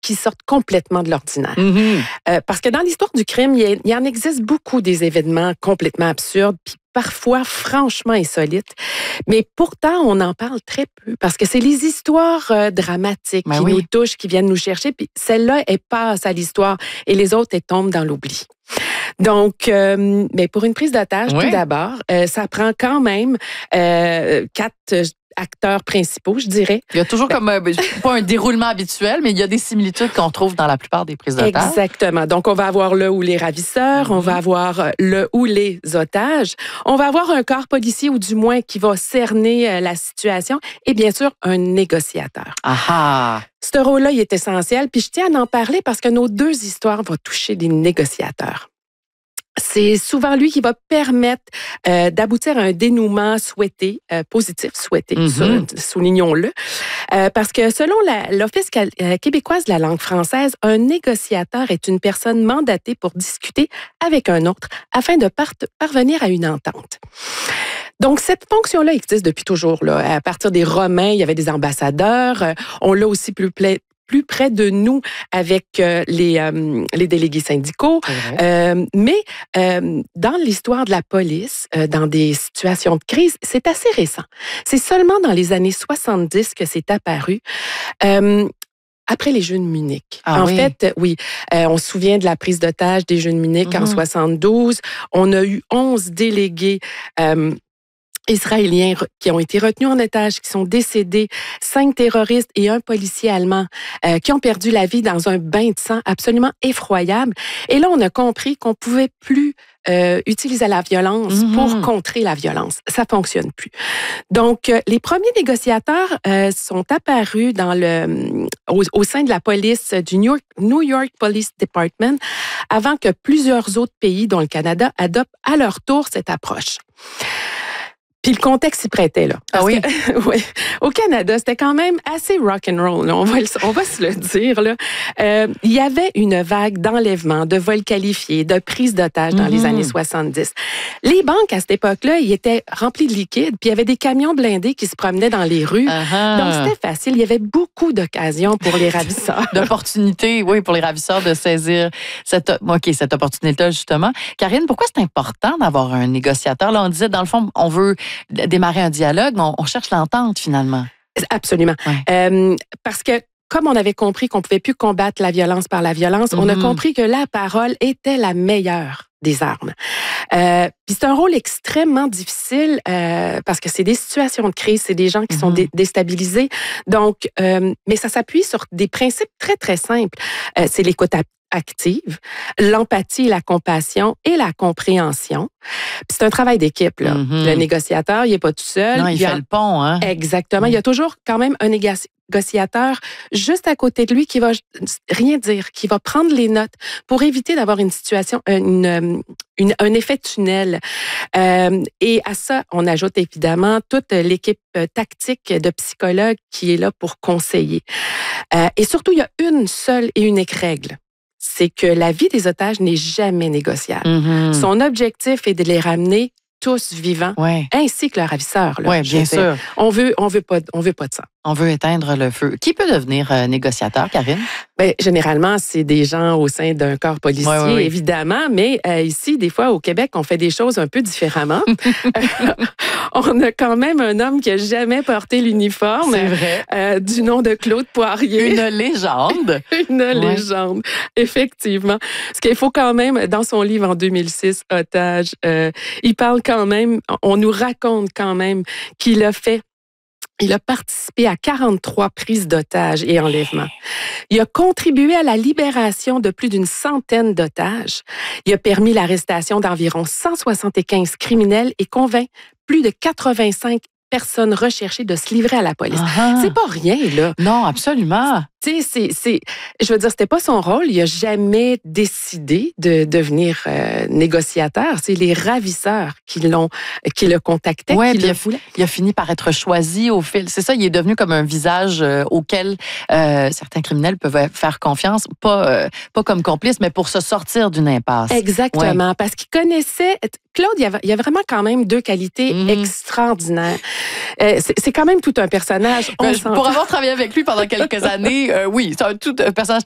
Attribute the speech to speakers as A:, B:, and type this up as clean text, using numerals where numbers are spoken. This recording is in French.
A: qui sortent complètement de l'ordinaire. Parce que dans l'histoire du crime, il y en existe beaucoup des événements complètement absurdes, puis parfois franchement insolites. Mais pourtant, on en parle très peu parce que c'est les histoires dramatiques qui nous touchent, qui viennent nous chercher. Puis celle-là, elle passe à l'histoire et les autres, elles tombent dans l'oubli. Donc, mais pour une prise d'otage, tout d'abord, ça prend quand même 4 acteurs principaux, je dirais.
B: Il y a toujours comme, pas un déroulement habituel, mais il y a des similitudes qu'on trouve dans la plupart des prises d'otages.
A: Exactement. Donc, on va avoir le ou les ravisseurs, on va avoir le ou les otages, on va avoir un corps policier ou du moins qui va cerner la situation et bien sûr, un négociateur.
B: Ah!
A: Ce rôle-là, il est essentiel. Puis je tiens à en parler parce que nos 2 histoires vont toucher des négociateurs. C'est souvent lui qui va permettre d'aboutir à un dénouement souhaité, positif souhaité, soulignons-le. Parce que selon l'Office québécoise de la langue française, un négociateur est une personne mandatée pour discuter avec un autre afin de parvenir à une entente. Donc, cette fonction-là existe depuis toujours. Là. À partir des Romains, il y avait des ambassadeurs. On l'a aussi plus près de nous avec les délégués syndicaux. Mais dans l'histoire de la police, dans des situations de crise, c'est assez récent. C'est seulement dans les années 70 que c'est apparu. Après les Jeux de Munich. En fait, on se souvient de la prise d'otage des Jeux de Munich en 72. On a eu 11 délégués Israéliens qui ont été retenus en otage, qui sont décédés, 5 terroristes et un policier allemand qui ont perdu la vie dans un bain de sang absolument effroyable. Et là, on a compris qu'on pouvait plus utiliser la violence pour contrer la violence. Ça fonctionne plus. Donc, les premiers négociateurs sont apparus au sein de la police du New York Police Department avant que plusieurs autres pays, dont le Canada, adoptent à leur tour cette approche. Puis le contexte s'y prêtait, là. Au Canada, c'était quand même assez rock'n'roll, on va se le dire, là. Il y avait une vague d'enlèvements, de vols qualifiés, de prises d'otages dans les années 70. Les banques, à cette époque-là, ils étaient remplis de liquide, puis il y avait des camions blindés qui se promenaient dans les rues. Donc, c'était facile. Il y avait beaucoup d'occasions pour les ravisseurs.
B: D'opportunités, pour les ravisseurs de saisir cette opportunité-là, justement. Karine, pourquoi c'est important d'avoir un négociateur? Là, on disait, dans le fond, on veut démarrer un dialogue, mais on cherche l'entente, finalement.
A: Absolument. Parce que, comme on avait compris qu'on ne pouvait plus combattre la violence par la violence, on a compris que la parole était la meilleure des armes. Puis c'est un rôle extrêmement difficile parce que c'est des situations de crise, c'est des gens qui sont déstabilisés. Donc, mais ça s'appuie sur des principes très, très simples. C'est l'écoute active, l'empathie, la compassion et la compréhension. Puis c'est un travail d'équipe, là. Le négociateur, il n'est pas tout seul.
B: Non, il fait le pont, hein?
A: Exactement. Il y a toujours quand même un négociateur juste à côté de lui qui va rien dire, qui va prendre les notes pour éviter d'avoir une situation, un effet tunnel. Et à ça, on ajoute évidemment toute l'équipe tactique de psychologues qui est là pour conseiller. Et surtout, il y a une seule et unique règle. C'est que la vie des otages n'est jamais négociable. Son objectif est de les ramener tous vivants, ainsi que leurs ravisseurs.
B: Oui, bien sûr.
A: On veut pas de ça.
B: On veut éteindre le feu. Qui peut devenir négociateur, Karine?
A: Bien, généralement, c'est des gens au sein d'un corps policier, évidemment, mais ici, des fois, au Québec, on fait des choses un peu différemment. On a quand même un homme qui n'a jamais porté l'uniforme.
B: C'est vrai.
A: Du nom de Claude Poirier.
B: Une légende.
A: Une légende, effectivement. Parce qu'il faut quand même, dans son livre en 2006, Otage, il parle quand même, on nous raconte quand même qu'il a fait. Il a participé à 43 prises d'otages et enlèvements. Il a contribué à la libération de plus d'une centaine d'otages. Il a permis l'arrestation d'environ 175 criminels et convainc plus de 85 personnes recherchées de se livrer à la police. C'est pas rien, là.
B: Non, absolument.
A: Tu sais, je veux dire, c'était pas son rôle. Il a jamais décidé de devenir négociateur. C'est les ravisseurs qui le contactaient, qui le voulaient.
B: Il a fini par être choisi au fil. C'est ça, il est devenu comme un visage auquel certains criminels peuvent faire confiance, pas comme complice, mais pour se sortir d'une impasse.
A: Exactement, parce qu'il connaissait... Claude, il y a vraiment quand même 2 qualités extraordinaires. C'est quand même tout un personnage.
B: Pour avoir travaillé avec lui pendant quelques années, c'est un personnage